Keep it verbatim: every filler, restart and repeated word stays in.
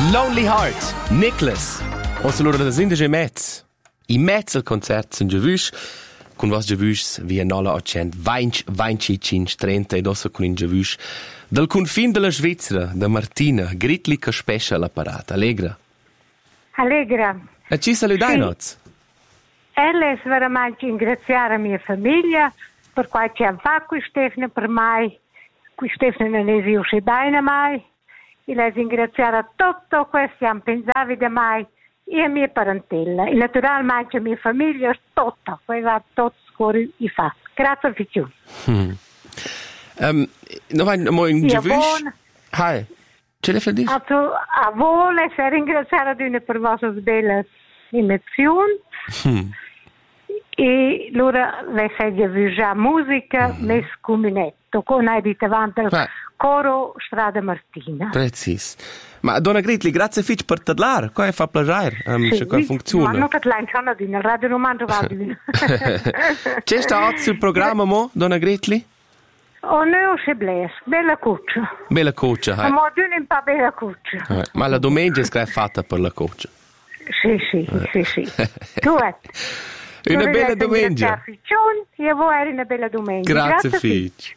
Lonely Heart, Nicholas. O se lura da sinda già mezz. I mezz al concert sind già vüsch, con vos già vüsch via nola accent vainc, vainci, cinc, trenta ed ossa con in già vüsch. Dal confin della Svizzera, da Martina, gritlica special apparat. Allegra. Allegra. E ci saludai Sì. noz? Ella è veramente ringraziare la mia famiglia per quel che hanno fatto qui Stefano per me. Qui Stefano non è riuscito bene mai. E la ringraziare a tutto questo che hanno pensato da me e a mia parentela. E naturalmente a mia famiglia è tutta. Questo è tutto scuola e fatto. Grazie a tutti. Hmm. Um, no vai mo in già vüsch. Hai. Ce le fedis? A, tu, a voi le ringraziare ad una per vostre belle emozioni. Hmm. E allora le fai già musica, mm. mes comunetto, con hai detto avanti il Beh. coro Strada Martina. Precis. Ma donna Gritli, grazie fitch per tadlar. Qua fa piacere. Um, Sì, se qua funziona. ma non che la insieme di nel radio romano va di. C'è sta oggi sul programma mo, donna Gritli? Oh no, c'è bles, bella cuccia. Bella coach, hai. Ma di un po' bella cuccia. Eh, Ma la domenica è fatta per la coach. Sì, sì, sì, sì. Tu è. Una bella domenica. E voi eri una bella domenica. Grazie, Grazie fitch.